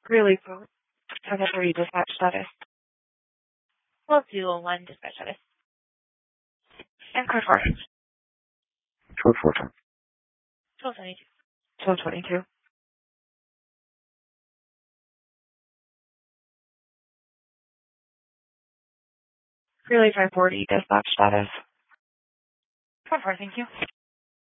Really, 7-3 dispatch status. We'll do a 1 dispatch status. And code 4. Code 4 time. 1222. 1222. Relay 540 dispatch status. Code 4, thank you.